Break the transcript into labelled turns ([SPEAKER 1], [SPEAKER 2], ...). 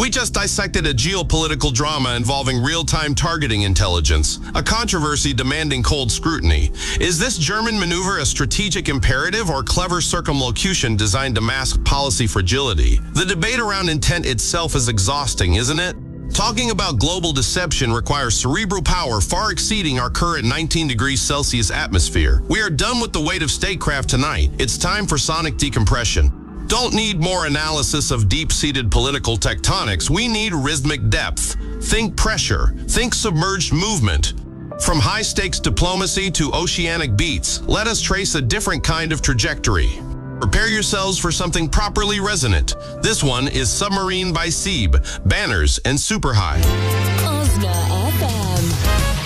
[SPEAKER 1] We just dissected a geopolitical drama involving real-time targeting intelligence, a controversy demanding cold scrutiny. Is this German maneuver a strategic imperative or clever circumlocution designed to mask policy fragility? The debate around intent itself is exhausting, isn't it? Talking about global deception requires cerebral power far exceeding our current 19 degrees Celsius atmosphere. We are done with the weight of statecraft tonight. It's time for sonic decompression. Don't need more analysis of deep-seated political tectonics. We need rhythmic depth. Think pressure. Think submerged movement. From high-stakes diplomacy to oceanic beats, let us trace a different kind of trajectory. Prepare yourselves for something properly resonant. This one is Submarine by Seeb, Banners, and Super High.